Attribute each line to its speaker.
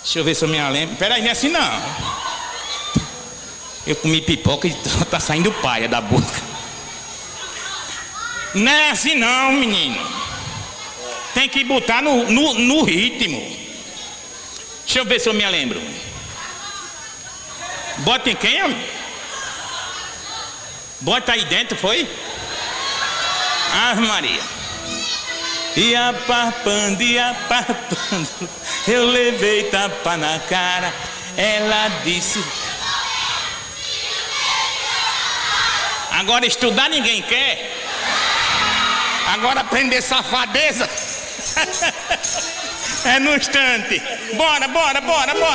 Speaker 1: Deixa eu ver se eu me lembro. Peraí, não é assim não. Eu comi pipoca e tá saindo paia da boca. Não é assim não, menino. Tem que botar no ritmo. Deixa eu ver se eu me lembro. Bota em quem, homem? Bota aí dentro, foi? Ah, Maria. E aparpando, eu levei tapa na cara. Ela disse: agora estudar ninguém quer. Agora aprender safadeza é no instante. Bora.